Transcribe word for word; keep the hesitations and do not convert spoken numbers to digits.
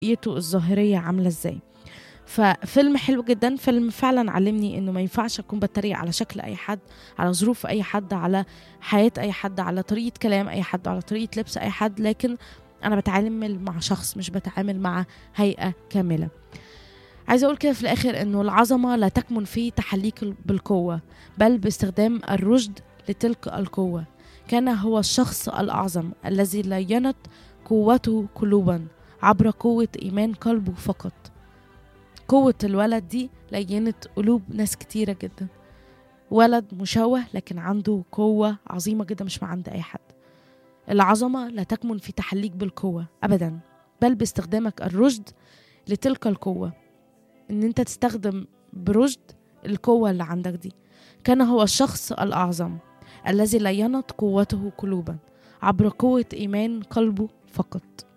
رؤيته الظاهرية عاملة ازاي. ففيلم حلو جدا، فيلم فعلا علمني انه ما ينفعش اكون بتريق على شكل اي حد، على ظروف اي حد، على حياة اي حد، على طريقة كلام اي حد، على طريقة لبس اي حد، لكن انا بتعامل مع شخص، مش بتعامل مع هيئة كاملة. عايزة اقول كده في الاخر انه العظمة لا تكمن في تحليك بالقوة، بل باستخدام الرشد لتلك القوة. كان هو الشخص الأعظم الذي لينت قوته قلوبا عبر قوة إيمان قلبه فقط. قوة الولد دي لينت قلوب ناس كتيرة جدا. ولد مشوه لكن عنده قوة عظيمة جدا مش مع عند أي حد. العظمة لا تكمن في تحليك بالقوة أبدا، بل باستخدامك الرشد لتلك القوة، إن أنت تستخدم برشد القوة اللي عندك دي. كان هو الشخص الأعظم الذي لينت قوته قلوبا عبر قوة إيمان قلبه فقط.